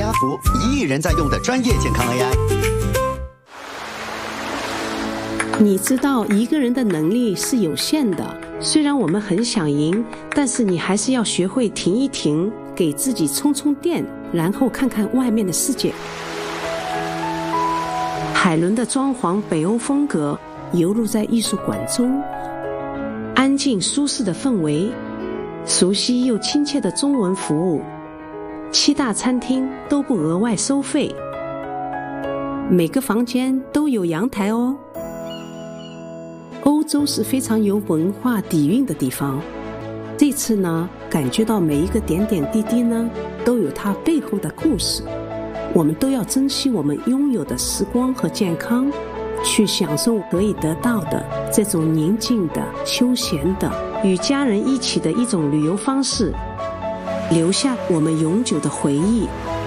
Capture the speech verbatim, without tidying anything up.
家福，一亿人在用的专业健康 A I。 你知道一个人的能力是有限的，虽然我们很想赢，但是你还是要学会停一停，给自己充充电，然后看看外面的世界。海伦的装潢北欧风格游入在艺术馆中，安静舒适的氛围，熟悉又亲切的中文服务，七大餐厅都不额外收费，每个房间都有阳台哦。欧洲是非常有文化底蕴的地方，这次呢，感觉到每一个点点滴滴呢，都有它背后的故事。我们都要珍惜我们拥有的时光和健康，去享受可以得到的这种宁静的、休闲的、与家人一起的一种旅游方式，留下我们永久的回忆。